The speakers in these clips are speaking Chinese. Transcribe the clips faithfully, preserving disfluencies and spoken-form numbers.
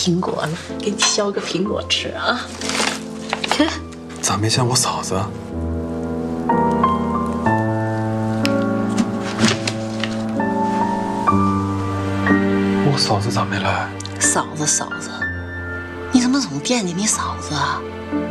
苹果了，给你削个苹果吃啊。看， 咋没见我嫂子？我嫂子咋没来？ 嫂子，嫂子，你怎么总惦记你嫂子啊？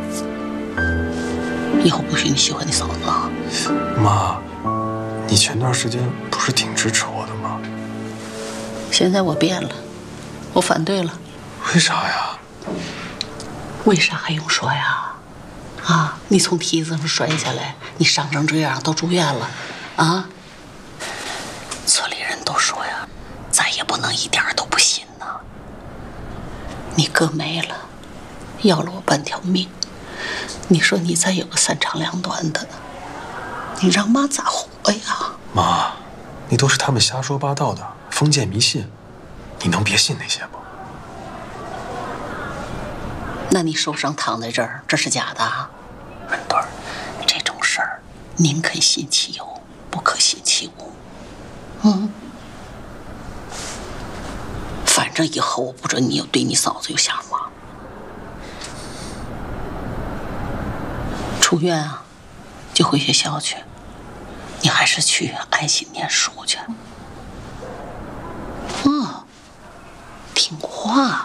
以后不许你喜欢你嫂子啊！ 妈，你前段时间不是挺支持我的吗？ 现在我变了，我反对了。 为啥呀？ 为啥还用说呀？啊，你从梯子上摔下来，你伤成这样，都住院了，啊？村里人都说呀，咱也不能一点都不信呐。你哥没了，要了我半条命。你说你再有个三长两短的，你让妈咋活呀？ 妈，你都是他们瞎说八道的封建迷信，你能别信那些不？ 那你受伤躺在这儿，这是假的啊？文墩儿，这种事儿，宁可信其有，不可信其无。嗯，反正以后我不准你有对你嫂子有想法。出院啊，就回学校去。你还是去安心念书去。嗯，听话。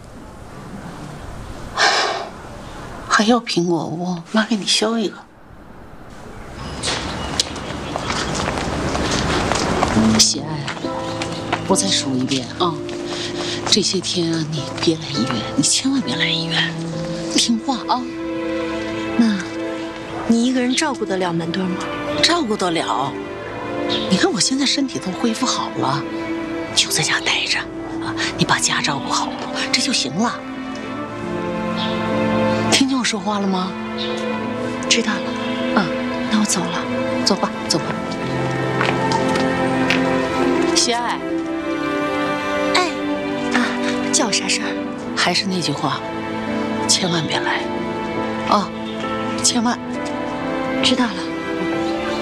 还要苹果不？妈给你削一个。喜爱，我再说一遍啊，这些天啊，你别来医院，你千万别来医院，听话啊。 那，你一个人照顾得了门墩吗？ 照顾得了。你看我现在身体都恢复好了，就在家待着啊，你把家照顾好，这就行了。听见我说话了吗？ 知道了。 嗯， 那我走了。 走吧，走吧。喜爱。 哎，啊，叫我啥事儿？ 还是那句话，千万别来，啊，千万。 知道了。